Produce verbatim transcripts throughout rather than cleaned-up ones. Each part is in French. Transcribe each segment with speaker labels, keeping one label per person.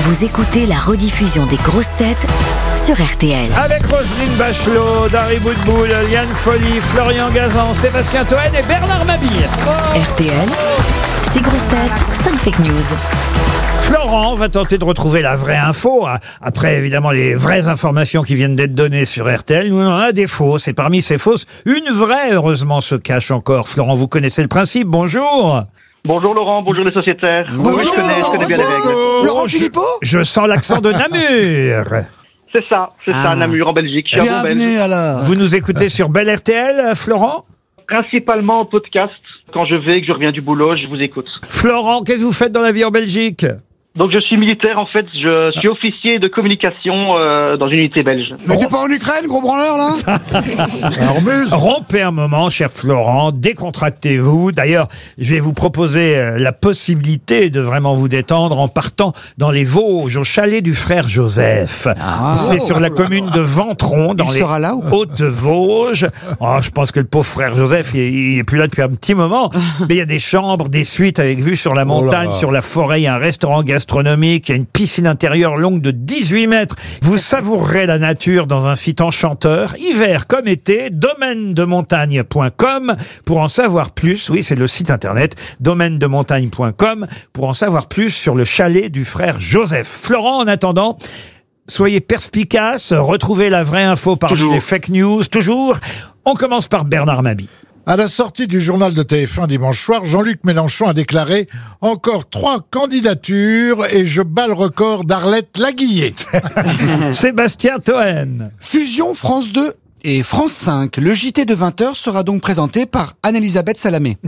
Speaker 1: Vous écoutez la rediffusion des grosses têtes sur R T L.
Speaker 2: Avec Roselyne Bachelot, Dari Boudboul, Liane Folly, Florian Gazan, Sébastien Toen et Bernard Mabille. Oh
Speaker 1: R T L, six grosses têtes, cinq fake news.
Speaker 2: Florent va tenter de retrouver la vraie info. Après, évidemment, les vraies informations qui viennent d'être données sur R T L, nous on en a des fausses. Et parmi ces fausses, une vraie, heureusement, se cache encore. Florent, vous connaissez le principe. Bonjour.
Speaker 3: Bonjour Laurent, bonjour les sociétaires.
Speaker 2: Bonjour.
Speaker 3: Oui, je connais, je connais bien les règles.
Speaker 2: Laurent Philippot. Je, je sens l'accent de Namur.
Speaker 3: C'est ça, c'est
Speaker 4: Ah.
Speaker 3: ça, Namur en Belgique. Je suis un bon Belge.
Speaker 4: Bienvenue alors.
Speaker 2: Vous nous écoutez sur Bel R T L, Florent?
Speaker 3: Principalement en podcast. Quand je vais, que je reviens du boulot, je vous écoute.
Speaker 2: Florent, qu'est-ce que vous faites dans la vie en Belgique?
Speaker 3: Donc je suis militaire en fait, je suis officier de communication euh, dans une unité belge.
Speaker 4: Mais t'es pas en Ukraine, gros branleur, là?
Speaker 2: Rompez un moment, cher Florent, décontractez-vous. D'ailleurs, je vais vous proposer euh, la possibilité de vraiment vous détendre en partant dans les Vosges, au chalet du frère Joseph.
Speaker 4: Ah.
Speaker 2: C'est sur la commune de Ventron, dans
Speaker 4: Il
Speaker 2: les
Speaker 4: sera là ou pas
Speaker 2: Hautes-Vosges. Oh, je pense que le pauvre frère Joseph, il, il est plus là depuis un petit moment. Mais il y a des chambres, des suites avec vue sur la montagne, sur la forêt, il y a un restaurant gastronomique, il y a une piscine intérieure longue de dix-huit mètres. Vous savourerez la nature dans un site enchanteur, hiver comme été, domaine de montagne point com pour en savoir plus. Oui, c'est le site internet domaine de montagne point com pour en savoir plus sur le chalet du frère Joseph. Florent, en attendant, soyez perspicace, retrouvez la vraie info parmi
Speaker 3: Toujours.
Speaker 2: les fake news, toujours. On commence par Bernard Mabille.
Speaker 5: À la sortie du journal de T F un dimanche soir, Jean-Luc Mélenchon a déclaré « Encore trois candidatures et je bats le record d'Arlette Laguillet ».
Speaker 2: Sébastien Toen.
Speaker 4: Fusion France deux et France cinq. Le J T de vingt heures sera donc présenté par Anne-Elisabeth Salamé.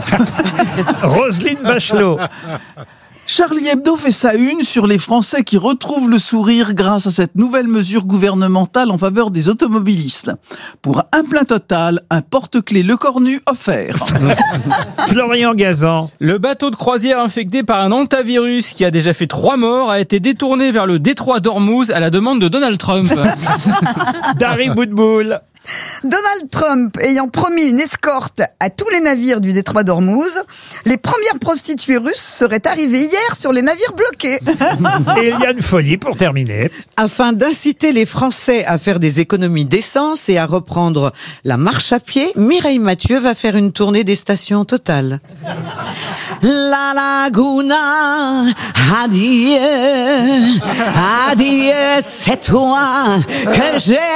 Speaker 2: Roselyne Bachelot.
Speaker 6: Charlie Hebdo fait sa une sur les Français qui retrouvent le sourire grâce à cette nouvelle mesure gouvernementale en faveur des automobilistes. Pour un plein total, un porte-clés Le Cornu offert.
Speaker 2: Florian Gazan.
Speaker 7: Le bateau de croisière infecté par un hantavirus qui a déjà fait trois morts a été détourné vers le détroit d'Ormuz à la demande de Donald Trump.
Speaker 2: Dari Boudboul.
Speaker 8: Donald Trump ayant promis une escorte à tous les navires du détroit d'Ormuz, les premières prostituées russes seraient arrivées hier sur les navires bloqués.
Speaker 2: Et Liane Folly pour terminer.
Speaker 9: Afin d'inciter les Français à faire des économies d'essence et à reprendre la marche à pied, Mireille Mathieu va faire une tournée des stations Total. La Laguna, adieu, adieu, c'est toi que j'ai